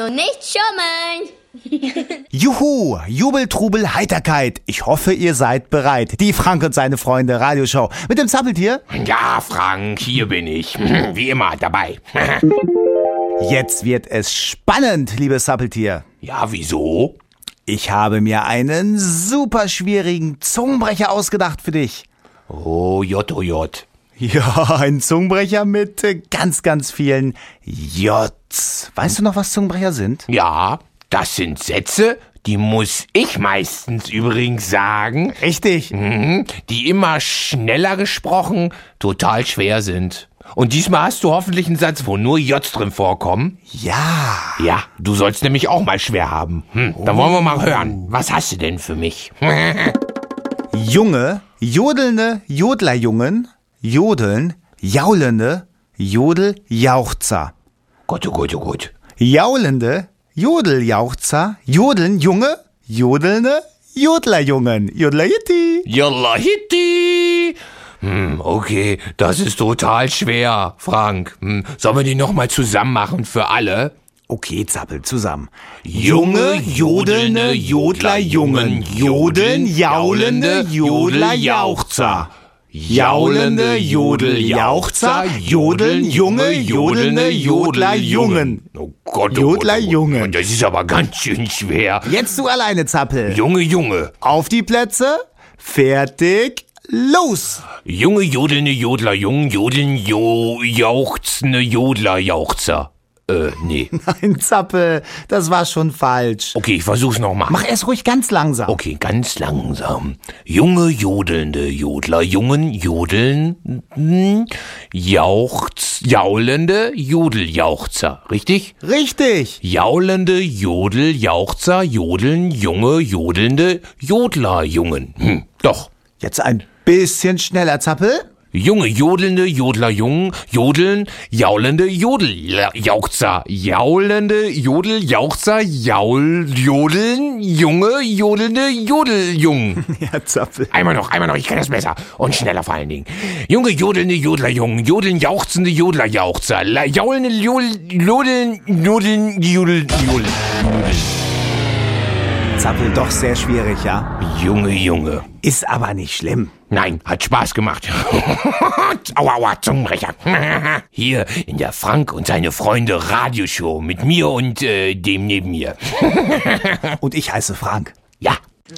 Und nicht schummeln. Juhu, Jubel, Trubel, Heiterkeit. Ich hoffe, ihr seid bereit. Die Frank und seine Freunde Radioshow mit dem Zappeltier. Ja, Frank, hier bin ich. Wie immer dabei. Jetzt wird es spannend, liebes Zappeltier. Ja, wieso? Ich habe mir einen super schwierigen Zungenbrecher ausgedacht für dich. Oh J. Ja, ein Zungenbrecher mit ganz, ganz vielen J's. Weißt du noch, was Zungenbrecher sind? Ja, das sind Sätze, die muss ich meistens übrigens sagen. Richtig. Die immer schneller gesprochen total schwer sind. Und diesmal hast du hoffentlich einen Satz, wo nur J's drin vorkommen. Ja. Ja, du sollst nämlich auch mal schwer haben. Dann wollen wir mal hören. Was hast du denn für mich? Junge, jodelnde Jodlerjungen, jodeln, jaulende Jodeljauchzer. Gut, oh gut, oh gut. Jaulende Jodeljauchzer, jodeln, Junge, jodelnde Jodlerjungen. Jodlerjitti. Yalla hitti. Okay, das ist total schwer, Frank. Sollen wir die nochmal zusammen machen für alle? Okay, Zappel, zusammen. Junge, jodelnde Jodlerjungen, jodeln, jaulende Jodeljauchzer. Jaulende Jodeljauchzer, jodeln, Junge, jodelnde Jodlerjungen. Oh Gott, oh Jodlerjungen. Gott. Das ist aber ganz schön schwer. Jetzt du alleine, Zappel. Junge. Auf die Plätze, fertig, los. Junge, jodelnde Jodlerjungen, jodeln, jauchzende Jodlerjauchzer. Nee. Nein, Zappel, das war schon falsch. Okay, ich versuch's nochmal. Mach es ruhig ganz langsam. Okay, ganz langsam. Junge, jodelnde Jodlerjungen, jodeln, jaulende Jodeljauchzer. Richtig? Richtig. Jaulende Jodeljauchzer, jodeln, junge, jodelnde Jodlerjungen. Doch. Jetzt ein bisschen schneller, Zappel. Junge, jodelnde Jodlerjungen, jodeln, jaulende Jodeljauchzer, jaulende Jodeljauchzer, jodeln, junge, jodelnde Jodeljungen. Ja, Zappel. Einmal noch, ich kann das besser und schneller vor allen Dingen. Junge, jodelnde Jodlerjungen, jodeln, jauchzende Jodlerjauchzer, jaulende Jodeln. Zappel, doch sehr schwierig, ja? Junge. Ist aber nicht schlimm. Nein, hat Spaß gemacht. Aua, Zungenbrecher. Hier in der Frank und seine Freunde Radioshow mit mir und dem neben mir. Und ich heiße Frank. Ja.